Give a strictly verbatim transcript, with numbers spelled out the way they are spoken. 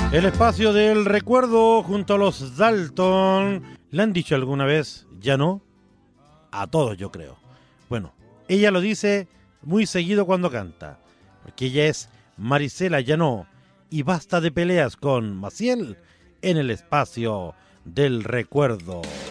El espacio del recuerdo junto a los Dalton. ¿Le han dicho alguna vez ya no? A todos, yo creo. Bueno, ella lo dice muy seguido cuando canta, porque ella es Marisela Llanó y basta de peleas con Maciel en el espacio del recuerdo.